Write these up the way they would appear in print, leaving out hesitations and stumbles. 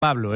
Pablo,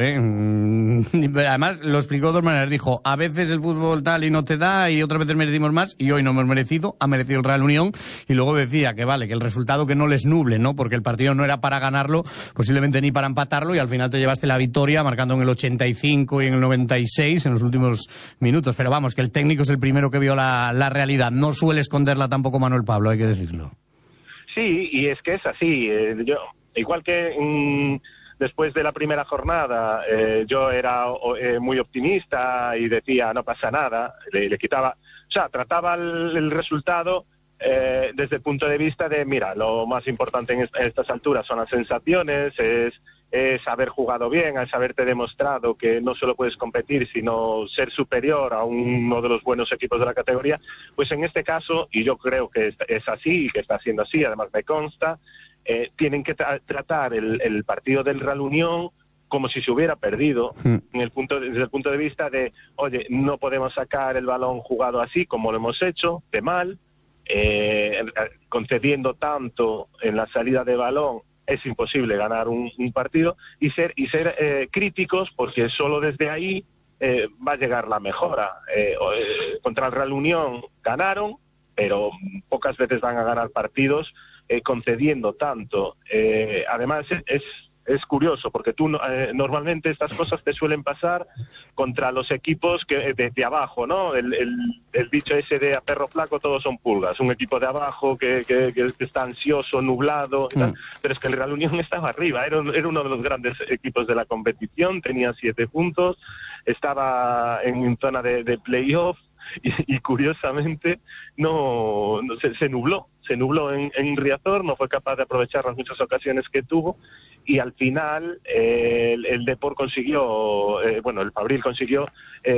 además lo explicó de dos maneras. Dijo, a veces el fútbol tal y no te da, y otras veces merecimos más, y hoy no hemos merecido, ha merecido el Real Unión. Y luego decía que vale, que el resultado que no les nuble, ¿no? Porque el partido no era para ganarlo, posiblemente ni para empatarlo, y al final te llevaste la victoria marcando en el 85 y en el 96 en los últimos minutos. Pero vamos, que el técnico es el primero que vio la realidad. No suele esconderla tampoco Manuel Pablo, hay que decirlo. Sí, y es que es así. Yo, igual que después de la primera jornada, yo era muy optimista y decía no pasa nada, le quitaba, o sea, trataba el resultado desde el punto de vista de, mira, lo más importante en estas alturas son las sensaciones, es haber jugado bien, es haberte demostrado que no solo puedes competir, sino ser superior a uno de los buenos equipos de la categoría. Pues en este caso, y yo creo que es así y que está siendo así, además me consta, tienen que tratar el partido del Real Unión como si se hubiera perdido, desde el punto de vista de, oye, no podemos sacar el balón jugado así como lo hemos hecho, de mal, concediendo tanto en la salida de balón, es imposible ganar un partido, y ser críticos, porque solo desde ahí va a llegar la mejora. Contra el Real Unión ganaron, pero pocas veces van a ganar partidos concediendo tanto. Además es curioso, porque tú normalmente estas cosas te suelen pasar contra los equipos que de abajo, ¿no? El dicho ese de a perro flaco todos son pulgas, un equipo de abajo que está ansioso, nublado y tal. Pero es que el Real Unión estaba arriba, era uno de los grandes equipos de la competición, tenía 7 puntos, estaba en zona de playoff. Y curiosamente se nubló en Riazor, no fue capaz de aprovechar las muchas ocasiones que tuvo, y al final el Depor consiguió, el Fabril consiguió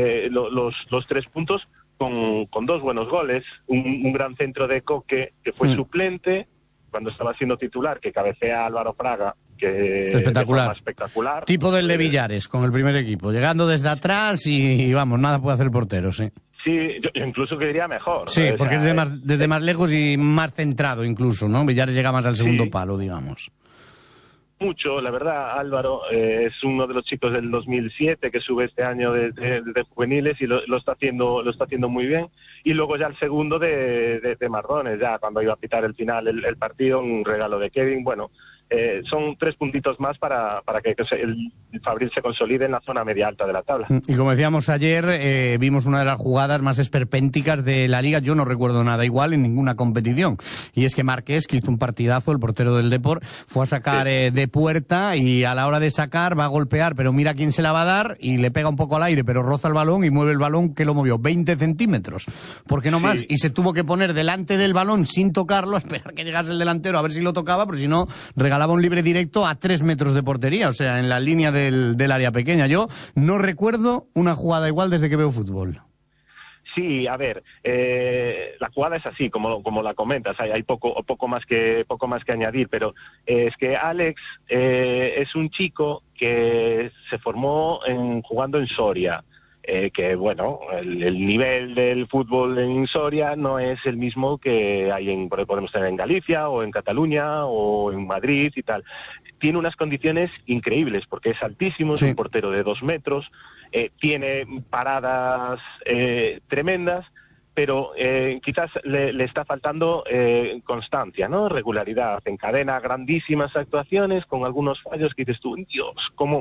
los 3 puntos con 2 buenos goles, un gran centro de Coque que fue suplente cuando estaba siendo titular, que cabecea a Álvaro Fraga, que espectacular. Tipo del de Villares con el primer equipo, llegando desde atrás y vamos, nada puede hacer el portero, sí. Sí, yo incluso que diría mejor. Sí, porque es desde más lejos y más centrado incluso, ¿no? Villares llega más al segundo palo, digamos. Mucho, la verdad, Álvaro es uno de los chicos del 2007 que sube este año de juveniles y lo está haciendo muy bien. Y luego ya el segundo de Mardones, ya cuando iba a pitar el final el partido, un regalo de Kevin. Bueno, son 3 puntitos más para que el Fabril se consolide en la zona media alta de la tabla. Y como decíamos ayer, vimos una de las jugadas más esperpénticas de la Liga. Yo no recuerdo nada igual en ninguna competición. Y es que Marqués, que hizo un partidazo, el portero del Depor, fue a sacar de puerta, y a la hora de sacar va a golpear, pero mira quién se la va a dar, y le pega un poco al aire, pero roza el balón y mueve el balón, que lo movió 20 centímetros. ¿Por qué no más? Y se tuvo que poner delante del balón sin tocarlo, a esperar que llegase el delantero a ver si lo tocaba, porque si no, regalaba un libre directo a 3 metros de portería, o sea, en la línea del área pequeña. Yo no recuerdo una jugada igual desde que veo fútbol. Sí, a ver, la jugada es así, como la comentas, hay poco más que añadir, pero es que Alex es un chico que se formó jugando en Soria. Que bueno, el nivel del fútbol en Soria no es el mismo que podemos tener en Galicia o en Cataluña o en Madrid y tal. Tiene unas condiciones increíbles porque es altísimo, es un portero de 2 metros, tiene paradas tremendas, pero quizás le está faltando constancia, ¿no? Regularidad. Encadena grandísimas actuaciones con algunos fallos que dices tú, Dios, ¿cómo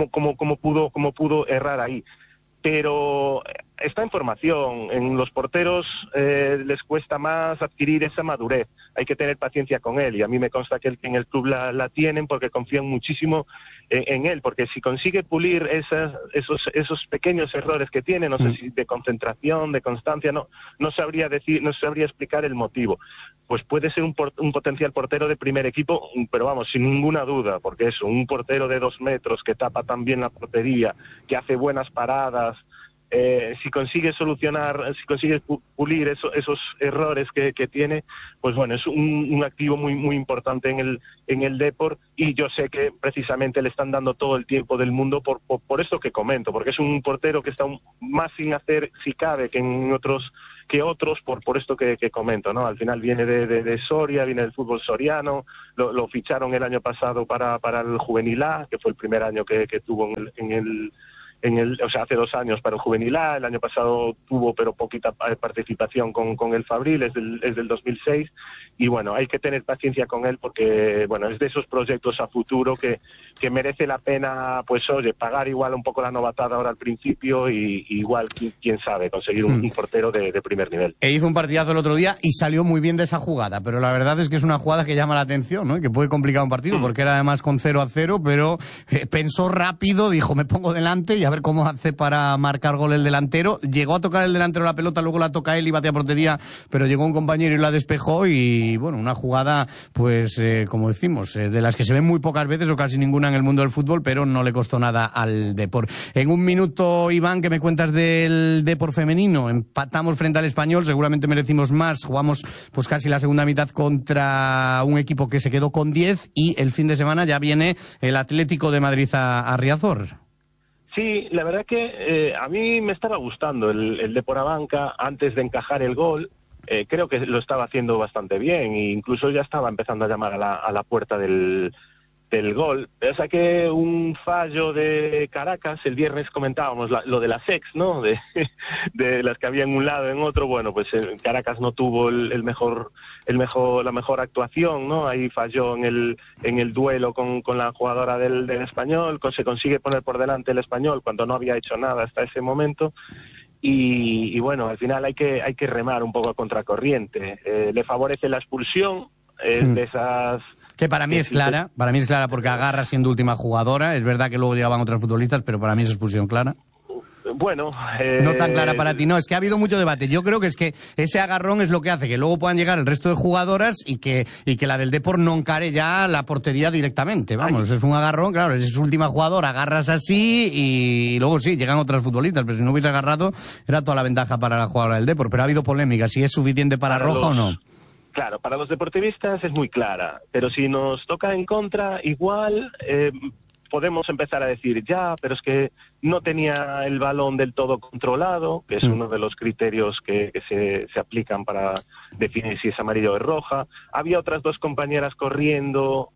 pudo errar ahí? Pero está en formación. En los porteros les cuesta más adquirir esa madurez. Hay que tener paciencia con él, y a mí me consta que en el club la tienen porque confían muchísimo en él, porque si consigue pulir esos pequeños errores que tiene, no sé si de concentración, de constancia, no sabría explicar el motivo. Pues puede ser un potencial portero de primer equipo, pero vamos, sin ninguna duda, porque eso, un portero de 2 metros que tapa tan bien la portería, que hace buenas paradas, si consigue solucionar, si consigue pulir esos errores que tiene, pues bueno, es un activo muy muy importante en el Depor, y yo sé que precisamente le están dando todo el tiempo del mundo por esto que comento, porque es un portero que está más sin hacer, si cabe, que otros por esto que comento, ¿no? Al final viene de Soria, viene del fútbol soriano, lo ficharon el año pasado para el Juvenil A, que fue el primer año que tuvo o sea, hace 2 años para el Juvenil A, el año pasado tuvo pero poquita participación con el Fabril, es del 2006, y bueno, hay que tener paciencia con él porque, bueno, es de esos proyectos a futuro que merece la pena, pues oye, pagar igual un poco la novatada ahora al principio y igual, quién sabe, conseguir un portero de primer nivel. Hizo un partidazo el otro día y salió muy bien de esa jugada, pero la verdad es que es una jugada que llama la atención, ¿no? Y que puede complicar un partido, porque era además con 0-0, pero pensó rápido, dijo, me pongo delante y a ver cómo hace para marcar gol el delantero. Llegó a tocar el delantero la pelota, luego la toca él y batea portería, pero llegó un compañero y la despejó, y bueno, una jugada, pues como decimos, de las que se ven muy pocas veces o casi ninguna en el mundo del fútbol, pero no le costó nada al Depor. En un minuto, Iván, ¿qué me cuentas del Depor femenino? Empatamos frente al Español, seguramente merecimos más, jugamos pues casi la segunda mitad contra un equipo que se quedó con 10, y el fin de semana ya viene el Atlético de Madrid a Riazor. Sí, la verdad que a mí me estaba gustando el Depor Abanca antes de encajar el gol. Creo que lo estaba haciendo bastante bien e incluso ya estaba empezando a llamar a la puerta del gol. O sea que un fallo de Caracas, el viernes comentábamos lo de las ex, ¿no? De las que había en un lado, en otro. Bueno, pues Caracas no tuvo la mejor actuación, ¿no? Ahí falló en el duelo con la jugadora del Español, se consigue poner por delante el Español cuando no había hecho nada hasta ese momento. Y bueno, al final hay que remar un poco a contracorriente. Le favorece la expulsión de esas... Que para mí es clara porque agarra siendo última jugadora. Es verdad que luego llegaban otros futbolistas, pero para mí es expulsión clara. Bueno... No tan clara para ti. No, es que ha habido mucho debate. Yo creo que es que ese agarrón es lo que hace que luego puedan llegar el resto de jugadoras y que la del Depor no encare ya la portería directamente. Vamos, es un agarrón, claro, es su última jugadora, agarras así y luego sí, llegan otras futbolistas, pero si no hubiese agarrado era toda la ventaja para la jugadora del Depor. Pero ha habido polémica, si es suficiente para roja o no. Claro, para los deportivistas es muy clara, pero si nos toca en contra, igual podemos empezar a decir ya, pero es que no tenía el balón del todo controlado, que es uno de los criterios que se aplican para definir si es amarillo o es roja. Había otras 2 compañeras corriendo,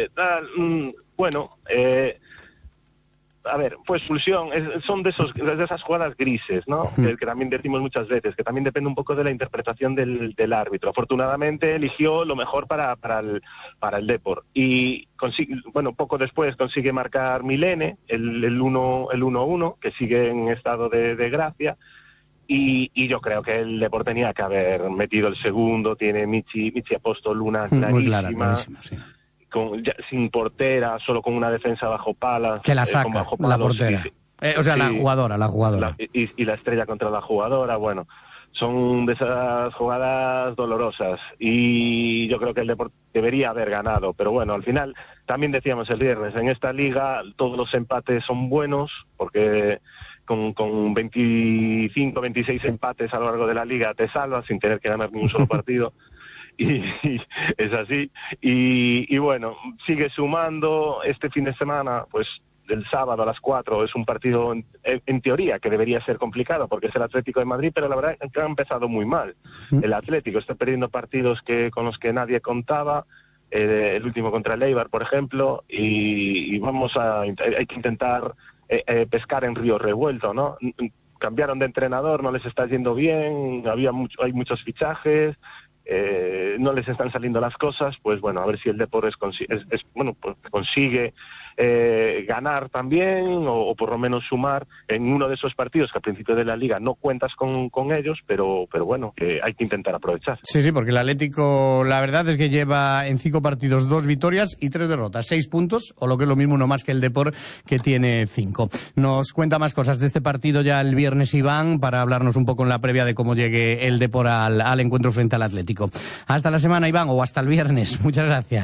a ver, fue expulsión, son de esas jugadas grises, ¿no? Que también decimos muchas veces, que también depende un poco de la interpretación del árbitro. Afortunadamente eligió lo mejor para el Depor y poco después consigue marcar Milene, el 1-1, que sigue en estado de gracia. Y yo creo que el Depor tenía que haber metido el segundo. Tiene Michi Apóstol una clarísima, sí. Sin portera, solo con una defensa bajo palas. Que la saca, la portera. La jugadora. Y la estrella contra la jugadora, bueno, son de esas jugadas dolorosas. Y yo creo que el Deportivo debería haber ganado. Pero bueno, al final, también decíamos el viernes, en esta liga todos los empates son buenos, porque con 25, 26 empates a lo largo de la liga te salvas sin tener que ganar ni un solo partido. Y es así, y bueno, sigue sumando. Este fin de semana, pues el sábado a las 4 es un partido en teoría que debería ser complicado porque es el Atlético de Madrid, pero la verdad es que ha empezado muy mal. El Atlético está perdiendo partidos con los que nadie contaba, el último contra el Eibar, por ejemplo, y hay que intentar pescar en río revuelto, ¿no? Cambiaron de entrenador, no les está yendo bien, hay muchos fichajes, no les están saliendo las cosas. Pues bueno, a ver si el Depor consigue ganar también, o por lo menos sumar en uno de esos partidos que al principio de la liga no cuentas con ellos, pero bueno, que hay que intentar aprovechar. Sí, porque el Atlético, la verdad es que lleva en 5 partidos 2 victorias y 3 derrotas, 6 puntos, o lo que es lo mismo, uno más que el Depor, que tiene 5. Nos cuenta más cosas de este partido ya el viernes, Iván, para hablarnos un poco en la previa de cómo llegue el Depor al encuentro frente al Atlético. Hasta la semana, Iván, o hasta el viernes. Muchas gracias.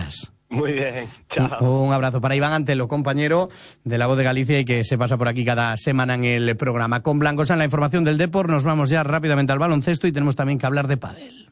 Muy bien, chao. Un abrazo para Iván Antelo, compañero de La Voz de Galicia y que se pasa por aquí cada semana en el programa. Con Blancosan, la información del deporte, nos vamos ya rápidamente al baloncesto y tenemos también que hablar de pádel.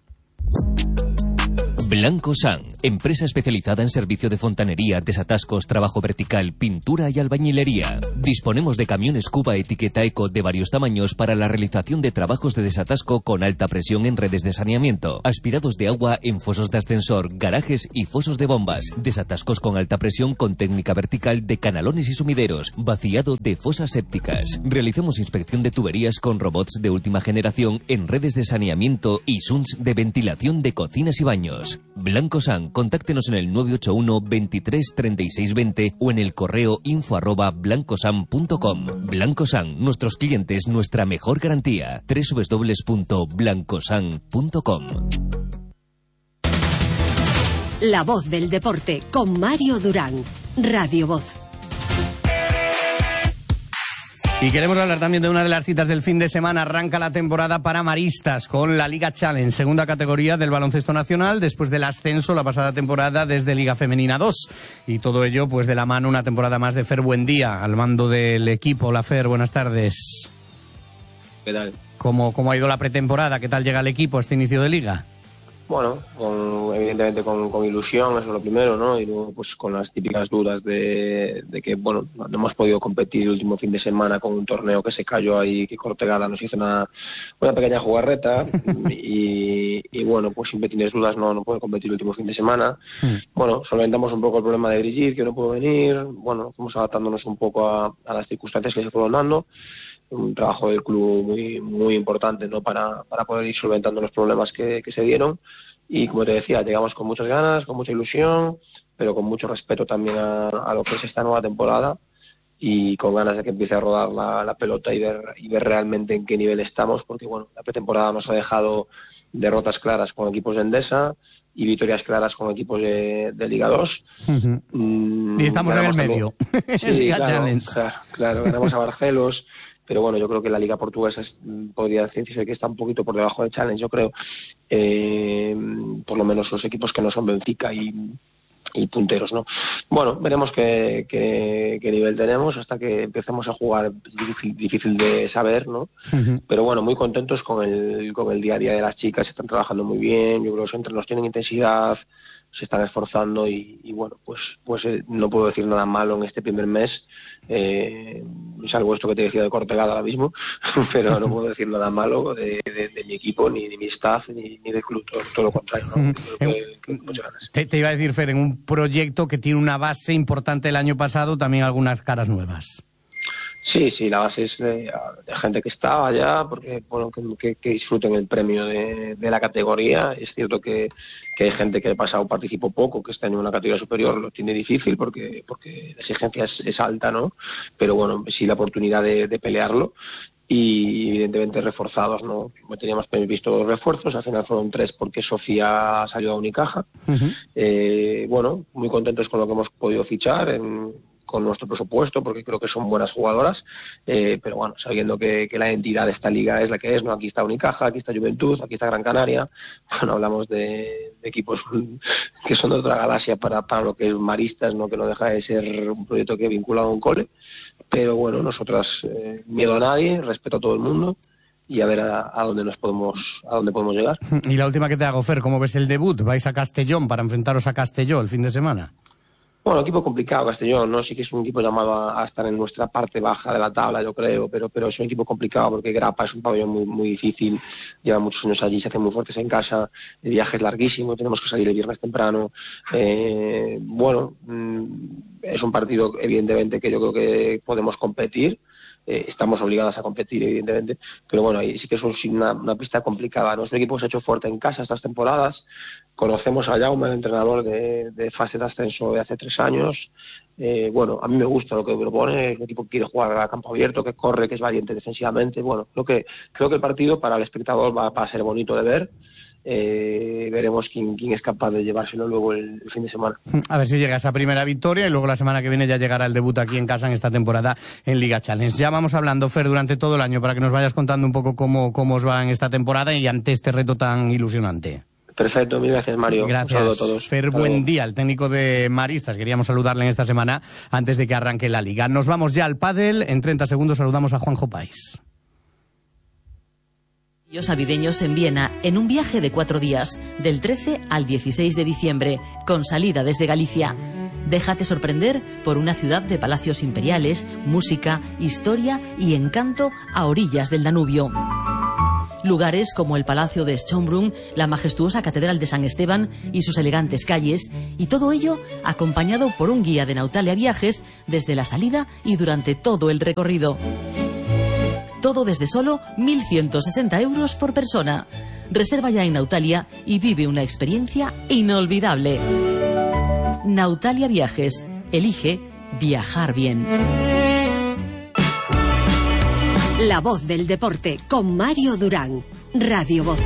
Blancosan, empresa especializada en servicio de fontanería, desatascos, trabajo vertical, pintura y albañilería. Disponemos de camiones Cuba etiqueta Eco de varios tamaños para la realización de trabajos de desatasco con alta presión en redes de saneamiento, aspirados de agua en fosos de ascensor, garajes y fosos de bombas, desatascos con alta presión con técnica vertical de canalones y sumideros, vaciado de fosas sépticas. Realizamos inspección de tuberías con robots de última generación en redes de saneamiento y SUNS de ventilación de cocinas y baños. Blancosan, contáctenos en el 981 23 36 20 o en el correo info@blancosan.com. Blancosan, nuestros clientes, nuestra mejor garantía. www.blancosan.com. La voz del deporte con Mario Durán. Radio Voz. Y queremos hablar también de una de las citas del fin de semana. Arranca la temporada para maristas con la Liga Challenge, segunda categoría del baloncesto nacional, después del ascenso la pasada temporada desde Liga Femenina 2. Y todo ello pues de la mano una temporada más de Fer Buendía, al mando del equipo. Hola Fer, buenas tardes. ¿Qué tal? ¿Cómo ha ido la pretemporada? ¿Qué tal llega el equipo a este inicio de liga? Bueno, evidentemente con ilusión, eso es lo primero, ¿no? Y luego pues con las típicas dudas de que, bueno, no hemos podido competir el último fin de semana con un torneo que se cayó ahí, que Cortegada nos hizo una pequeña jugarreta y bueno, pues siempre tienes dudas, no puede competir el último fin de semana. Bueno, solventamos un poco el problema de Brigitte, que no pudo venir, bueno, fuimos adaptándonos un poco a las circunstancias que se fueron dando. Un trabajo del club muy muy importante, ¿no? Para poder ir solventando los problemas que se dieron, y como te decía, llegamos con muchas ganas, con mucha ilusión, pero con mucho respeto también a lo que es esta nueva temporada, y con ganas de que empiece a rodar la pelota y ver realmente en qué nivel estamos, porque bueno, la pretemporada nos ha dejado derrotas claras con equipos de Endesa y victorias claras con equipos de Liga 2. Y estamos en el medio. Sí, Liga Challenge. Claro, ganamos a Barcelos. Pero bueno, yo creo que la liga portuguesa podría decirse que está un poquito por debajo del Challenge, yo creo. Por lo menos los equipos que no son Benfica y punteros, ¿no? Bueno, veremos qué nivel tenemos hasta que empecemos a jugar. Difícil de saber, ¿no? Pero bueno, muy contentos con el día a día de las chicas. Están trabajando muy bien, yo creo que los entrenos tienen intensidad, se están esforzando y bueno, pues no puedo decir nada malo en este primer mes, salvo esto que te decía de Cortegada ahora mismo, pero no puedo decir nada malo de mi equipo, ni mi staff, ni del club, todo lo contrario, ¿no? Creo que muchas ganas. Te iba a decir, Fer, en un proyecto que tiene una base importante el año pasado, también algunas caras nuevas. Sí, la base es de gente que estaba allá, porque bueno, que disfruten el premio de la categoría. Es cierto que hay gente que ha pasado participó poco, que está en una categoría superior lo tiene difícil porque la exigencia es alta, ¿no? Pero bueno, sí la oportunidad de pelearlo. Y evidentemente reforzados, ¿no? Teníamos previsto 2 refuerzos, al final fueron 3 porque Sofía salió a Unicaja. Bueno, muy contentos con lo que hemos podido fichar con nuestro presupuesto, porque creo que son buenas jugadoras, pero bueno, sabiendo que la entidad de esta liga es la que es, ¿no? Aquí está Unicaja, aquí está Juventud, aquí está Gran Canaria. Bueno, hablamos de equipos que son de otra galaxia para lo que es maristas, ¿no? Que no deja de ser un proyecto que vinculado a un cole, pero bueno, nosotras miedo a nadie, respeto a todo el mundo y a ver a dónde podemos llegar. Y la última que te hago, Fer, ¿cómo ves el debut? ¿Vais a Castellón para enfrentaros a Castelló el fin de semana? Bueno, equipo complicado Castellón, ¿no? Sí que es un equipo llamado a estar en nuestra parte baja de la tabla, yo creo, pero es un equipo complicado porque Grapa es un pabellón muy, muy difícil, lleva muchos años allí, se hacen muy fuertes en casa, el viaje es larguísimo, tenemos que salir el viernes temprano. Bueno, es un partido evidentemente que yo creo que podemos competir. Estamos obligadas a competir, evidentemente, pero bueno, ahí sí que es una pista complicada. Nuestro equipo se ha hecho fuerte en casa estas temporadas. Conocemos a Jaume, el entrenador de fase de ascenso de hace 3 años. Bueno, a mí me gusta lo que propone, es un equipo que quiere jugar a campo abierto, que corre, que es valiente defensivamente. Bueno, creo que el partido para el espectador va a ser bonito de ver. Veremos quién es capaz de llevárselo luego el fin de semana. A ver si llega esa primera victoria y luego la semana que viene ya llegará el debut aquí en casa en esta temporada en Liga Challenge. Ya vamos hablando, Fer, durante todo el año para que nos vayas contando un poco cómo os va en esta temporada y ante este reto tan ilusionante. Perfecto, mil gracias, Mario. Gracias. Un saludo a todos. Fer Buendía, el técnico de Maristas. Queríamos saludarle en esta semana antes de que arranque la Liga. Nos vamos ya al pádel. En 30 segundos saludamos a Juanjo País. Navideños en Viena, en un viaje de 4 días, del 13 al 16 de diciembre, con salida desde Galicia. Déjate sorprender por una ciudad de palacios imperiales, música, historia y encanto a orillas del Danubio. Lugares como el Palacio de Schönbrunn, la majestuosa Catedral de San Esteban y sus elegantes calles, y todo ello acompañado por un guía de Nautalia Viajes desde la salida y durante todo el recorrido. Todo desde solo 1.160 euros por persona. Reserva ya en Nautalia y vive una experiencia inolvidable. Nautalia Viajes. Elige viajar bien. La voz del deporte con Mario Durán. Radio Voz.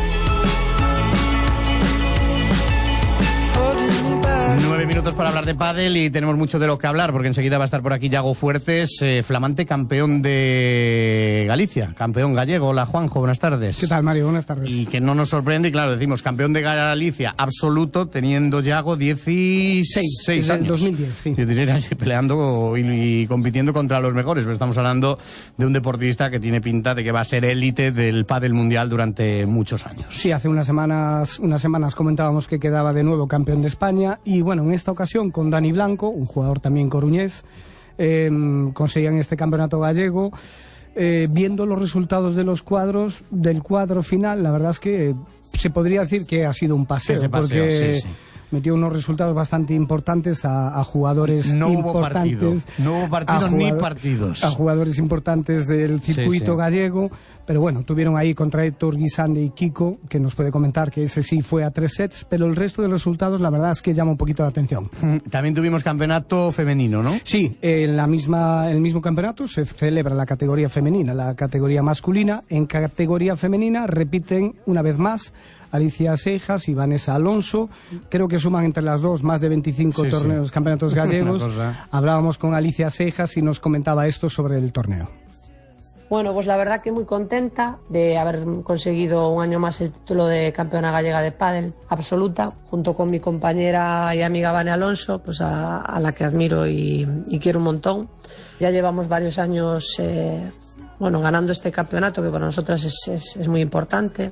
9 minutos para hablar de pádel y tenemos mucho de lo que hablar porque enseguida va a estar por aquí Yago Fuertes, flamante campeón de Galicia, campeón gallego. Hola Juanjo, buenas tardes. ¿Qué tal, Mario? Buenas tardes. Y que no nos sorprende, y claro, decimos campeón de Galicia absoluto teniendo Yago 16 años. Desde el 2010, sí. 16 años peleando y compitiendo contra los mejores, pero estamos hablando de un deportista que tiene pinta de que va a ser élite del pádel mundial durante muchos años. Sí, hace unas semanas comentábamos que quedaba de nuevo campeón de España y bueno, en esta ocasión con Dani Blanco, un jugador también coruñés, conseguían este campeonato gallego. Viendo los resultados de los cuadros, del cuadro final, la verdad es que se podría decir que ha sido un paseo, porque sí. Metió unos resultados bastante importantes a jugadores importantes. No hubo partidos ni partidos. A jugadores importantes del circuito gallego. Pero bueno, tuvieron ahí contra Héctor Guisande y Kiko, que nos puede comentar que ese sí fue a 3 sets, pero el resto de resultados la verdad es que llama un poquito la atención. También tuvimos campeonato femenino, ¿no? Sí, el mismo campeonato se celebra la categoría femenina, la categoría masculina. En categoría femenina repiten una vez más Alicia Seijas y Vanessa Alonso. Creo que suman entre las dos más de 25 torneos, campeonatos gallegos. Hablábamos con Alicia Seijas y nos comentaba esto sobre el torneo. Bueno, pues la verdad que muy contenta de haber conseguido un año más el título de campeona gallega de pádel absoluta, junto con mi compañera y amiga Vane Alonso, pues a la que admiro y quiero un montón. Ya llevamos varios años ganando este campeonato, que para nosotras es muy importante.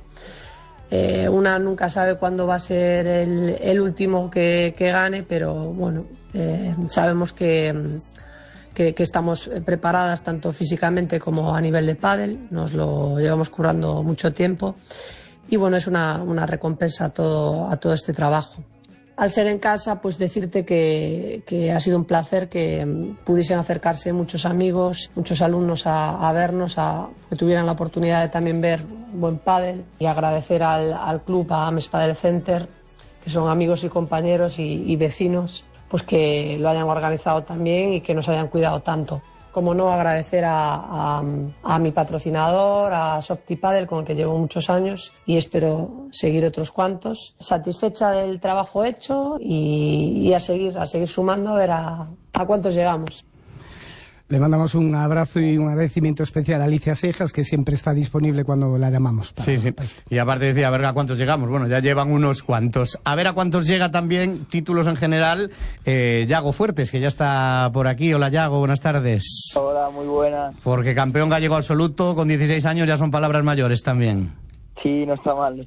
Una nunca sabe cuándo va a ser el último que gane, pero bueno, sabemos que estamos preparadas tanto físicamente como a nivel de pádel. Nos lo llevamos currando mucho tiempo y bueno, es una recompensa a todo este trabajo. Al ser en casa, pues decirte que ha sido un placer que pudiesen acercarse muchos amigos, muchos alumnos a vernos, que tuvieran la oportunidad de también ver buen pádel, y agradecer al club, a Ames Padel Center, que son amigos y compañeros y vecinos, pues que lo hayan organizado también y que nos hayan cuidado tanto. Como no, agradecer a mi patrocinador, a Softy Padel, con el que llevo muchos años y espero seguir otros cuantos. Satisfecha del trabajo hecho y a seguir sumando, a ver a cuántos llegamos. Le mandamos un abrazo y un agradecimiento especial a Alicia Sejas, que siempre está disponible cuando la llamamos. Sí. Y aparte decía, a ver a cuántos llegamos. Bueno, ya llevan unos cuantos. A ver a cuántos llega también, títulos en general, Yago Fuertes, que ya está por aquí. Hola, Yago, buenas tardes. Hola, muy buenas. Porque campeón gallego absoluto, con 16 años, ya son palabras mayores también. Sí, no está mal.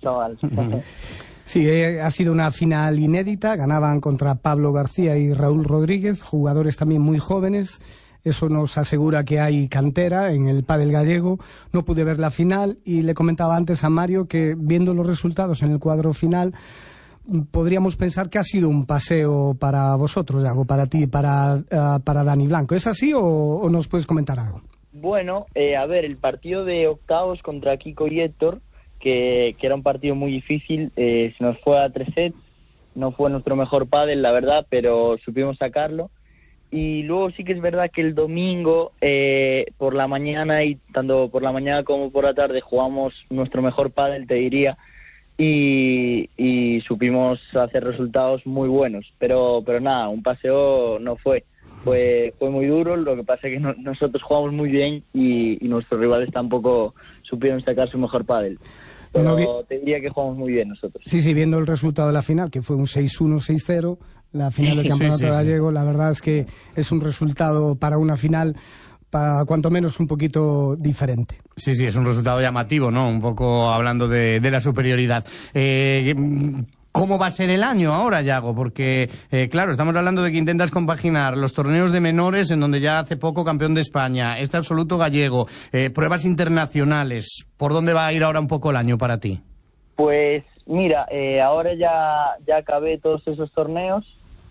Sí, ha sido una final inédita. Ganaban contra Pablo García y Raúl Rodríguez, jugadores también muy jóvenes. Eso nos asegura que hay cantera en el pádel gallego. No pude ver la final y le comentaba antes a Mario que viendo los resultados en el cuadro final podríamos pensar que ha sido un paseo para vosotros, Yago, para ti, para Dani Blanco. ¿Es así o nos puedes comentar algo? Bueno, a ver, el partido de octavos contra Kiko y Héctor, que era un partido muy difícil, se nos fue a 3 sets. No fue nuestro mejor pádel, la verdad, pero supimos sacarlo. Y luego sí que es verdad que el domingo por la mañana, y tanto por la mañana como por la tarde, jugamos nuestro mejor pádel, te diría, y supimos hacer resultados muy buenos, pero nada, un paseo no fue muy duro. Lo que pasa es que nosotros jugamos muy bien y nuestros rivales tampoco supieron sacar su mejor pádel. Pero te diría que jugamos muy bien nosotros. Sí, viendo el resultado de la final, que fue un 6-1, 6-0, la final del campeonato gallego, la verdad es que es un resultado para una final, para cuanto menos un poquito diferente. Sí, es un resultado llamativo, ¿no? Un poco hablando de la superioridad. ¿Cómo va a ser el año ahora, Yago? Porque, claro, estamos hablando de que intentas compaginar los torneos de menores, en donde ya hace poco campeón de España, este absoluto gallego, pruebas internacionales. ¿Por dónde va a ir ahora un poco el año para ti? Pues mira, ahora ya acabé todos esos torneos.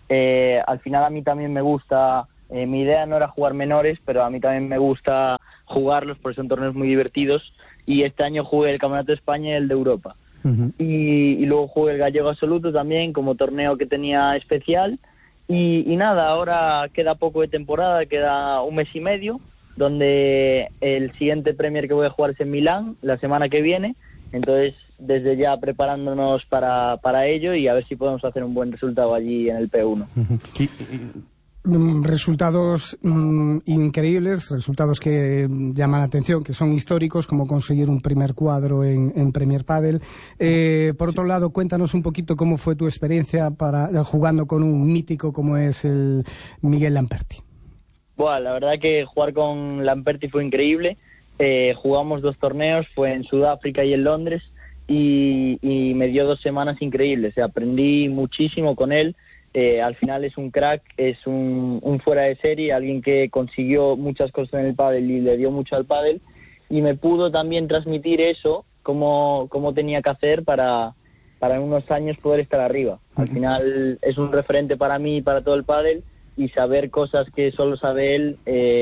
Al final a mí también me gusta, mi idea no era jugar menores, pero a mí también me gusta jugarlos porque son torneos muy divertidos. Y este año jugué el Campeonato de España y el de Europa. Uh-huh. Y luego jugué el Gallego Absoluto también como torneo que tenía especial y nada, ahora queda poco de temporada, queda un mes y medio, donde el siguiente Premier que voy a jugar es en Milán la semana que viene, entonces desde ya preparándonos para ello y a ver si podemos hacer un buen resultado allí en el P1. Uh-huh. Resultados increíbles, resultados que llaman la atención, que son históricos, como conseguir un primer cuadro en Premier Padel. Por otro lado, cuéntanos un poquito cómo fue tu experiencia jugando con un mítico como es el Miguel Lamperti. Bueno, la verdad que jugar con Lamperti fue increíble. Jugamos 2 torneos, fue en Sudáfrica y en Londres, y me dio 2 semanas increíbles. Aprendí muchísimo con él. Al final es un crack, es un fuera de serie, alguien que consiguió muchas cosas en el pádel y le dio mucho al pádel, y me pudo también transmitir eso, cómo tenía que hacer para en unos años poder estar arriba. Al final es un referente para mí y para todo el pádel, y saber cosas que solo sabe él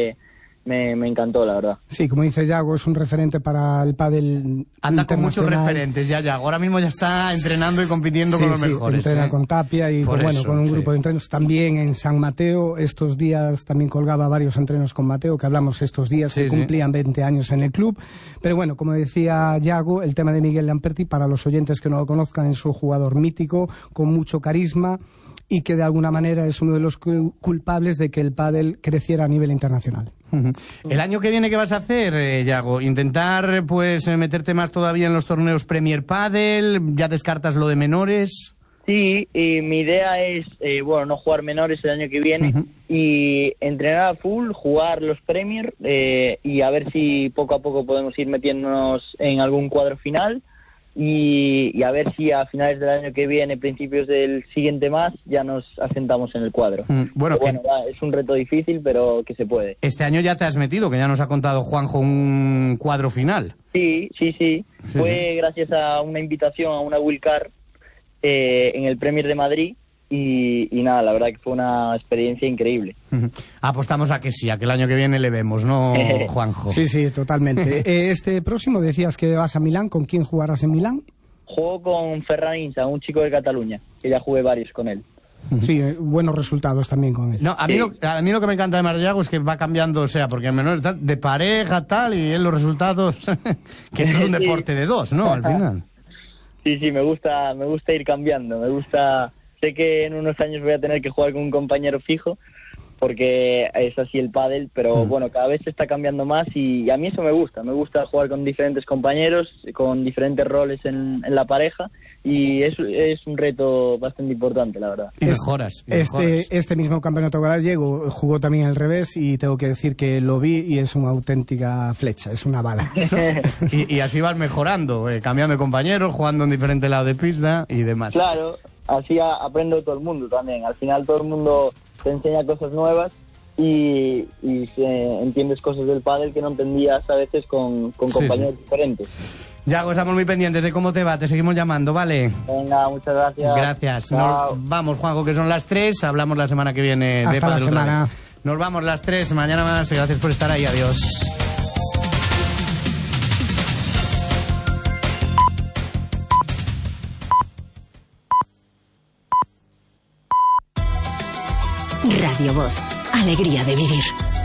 me encantó, la verdad. Sí, como dice Yago, es un referente para el pádel. Anda con muchos referentes ya, Yago. Ahora mismo ya está entrenando y compitiendo con los mejores. Entrena con Tapia y con un grupo de entrenos. También en San Mateo, estos días también colgaba varios entrenos con Mateo, que hablamos estos días, que cumplían 20 años en el club. Pero bueno, como decía Yago, el tema de Miguel Lamperti, para los oyentes que no lo conozcan, es un jugador mítico, con mucho carisma, y que de alguna manera es uno de los culpables de que el pádel creciera a nivel internacional. El año que viene, ¿qué vas a hacer, Yago? ¿Intentar pues meterte más todavía en los torneos Premier Padel? ¿Ya descartas lo de menores? Sí, y mi idea es, no jugar menores el año que viene, y entrenar a full, jugar los Premier, y a ver si poco a poco podemos ir metiéndonos en algún cuadro final. Y a ver si a finales del año que viene, principios del siguiente más, ya nos asentamos en el cuadro. Es un reto difícil, pero que se puede. Este año ya te has metido, que ya nos ha contado Juanjo, un cuadro final. Sí. Fue gracias a una invitación a una wildcard en el Premier de Madrid. Y nada, la verdad que fue una experiencia increíble. Apostamos a que sí, a que el año que viene le vemos, ¿no, Juanjo? Sí, totalmente. Este próximo decías que vas a Milán. ¿Con quién jugarás en Milán? Juego con Ferran Insa, un chico de Cataluña, que ya jugué varios con él. Sí, buenos resultados también con él. No, a mí lo que me encanta de Marllago es que va cambiando, o sea, porque el menor tal, de pareja, tal, y en los resultados, que esto es un deporte de dos, ¿no? Al final. Sí, me gusta ir cambiando, Sé que en unos años voy a tener que jugar con un compañero fijo, porque es así el pádel, pero bueno, cada vez se está cambiando más y a mí eso me gusta jugar con diferentes compañeros, con diferentes roles en la pareja, y es un reto bastante importante, la verdad. Y mejoras. Este mismo campeonato gallego jugó también al revés, y tengo que decir que lo vi y es una auténtica flecha, es una bala. y así vas mejorando, cambiando de compañeros, jugando en diferente lado de pista y demás. Claro, así aprende todo el mundo también. Al final todo el mundo te enseña cosas nuevas y entiendes cosas del pádel que no entendías a veces con compañeros diferentes. Yago, estamos muy pendientes de cómo te va, te seguimos llamando, ¿vale? Venga, muchas gracias. Gracias. Vamos, Juanjo, que son las 3, hablamos la semana que viene. Hasta de pádel la semana. Nos vamos las 3, mañana más, gracias por estar ahí, adiós. Radio Voz, alegría de vivir.